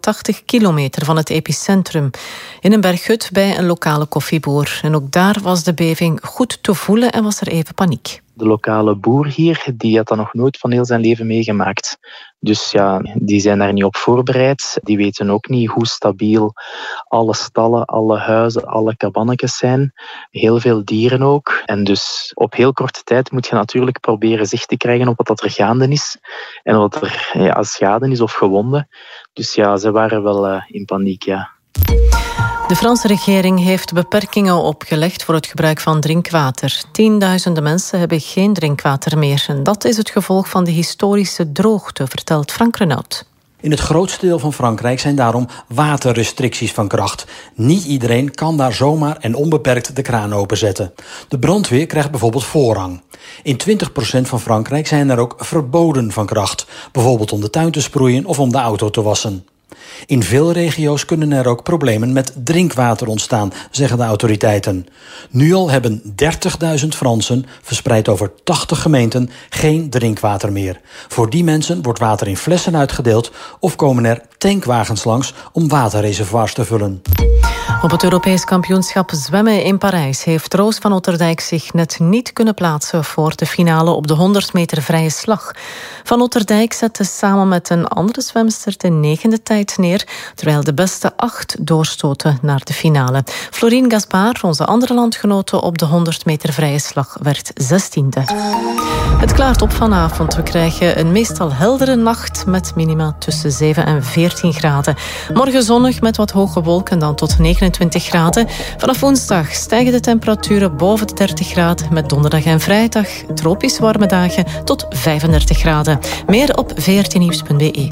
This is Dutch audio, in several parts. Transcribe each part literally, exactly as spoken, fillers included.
honderdtachtig kilometer van het epicentrum. In een berghut bij een lokale koffieboer. En ook daar was de beving goed te voelen en was er even paniek. De lokale boer hier, die had dat nog nooit van heel zijn leven meegemaakt. Dus ja, die zijn daar niet op voorbereid. Die weten ook niet hoe stabiel alle stallen, alle huizen, alle kabannetjes zijn. Heel veel dieren ook. En dus op heel korte tijd moet je natuurlijk proberen zicht te krijgen op wat er gaande is. En wat er ja, schade is of gewonden. Dus ja, ze waren wel uh, in paniek, ja. De Franse regering heeft beperkingen opgelegd voor het gebruik van drinkwater. Tienduizenden mensen hebben geen drinkwater meer. En dat is het gevolg van de historische droogte, vertelt Frank Renaud. In het grootste deel van Frankrijk zijn daarom waterrestricties van kracht. Niet iedereen kan daar zomaar en onbeperkt de kraan openzetten. De brandweer krijgt bijvoorbeeld voorrang. In twintig procent van Frankrijk zijn er ook verboden van kracht. Bijvoorbeeld om de tuin te sproeien of om de auto te wassen. In veel regio's kunnen er ook problemen met drinkwater ontstaan, zeggen de autoriteiten. Nu al hebben dertigduizend Fransen, verspreid over tachtig gemeenten, geen drinkwater meer. Voor die mensen wordt water in flessen uitgedeeld of komen er tankwagens langs om waterreservoirs te vullen. Op het Europees kampioenschap zwemmen in Parijs heeft Roos van Otterdijk zich net niet kunnen plaatsen voor de finale op de honderd meter vrije slag. Van Otterdijk zette samen met een andere zwemster de negende tijd neer, terwijl de beste acht doorstoten naar de finale. Florine Gaspard, onze andere landgenote op de honderd meter vrije slag, werd zestiende. Het klaart op vanavond. We krijgen een meestal heldere nacht met minima tussen zeven en veertien graden. Morgen zonnig met wat hoge wolken, dan tot negenentwintig graden. Vanaf woensdag stijgen de temperaturen boven de dertig graden, met donderdag en vrijdag tropisch warme dagen tot vijfendertig graden. Meer op v r t nieuws punt b e.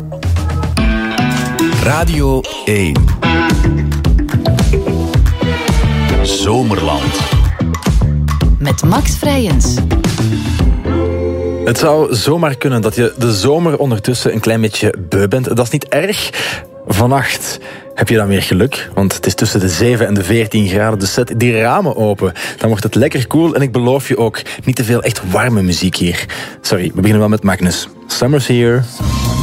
Radio één. Zomerland. Met Max Vrijens. Het zou zomaar kunnen dat je de zomer ondertussen een klein beetje beu bent. Dat is niet erg. Vannacht heb je dan weer geluk, want het is tussen de zeven en de veertien graden. Dus zet die ramen open. Dan wordt het lekker koel en ik beloof je ook niet te veel echt warme muziek hier. Sorry, we beginnen wel met Magnus. Summer's here.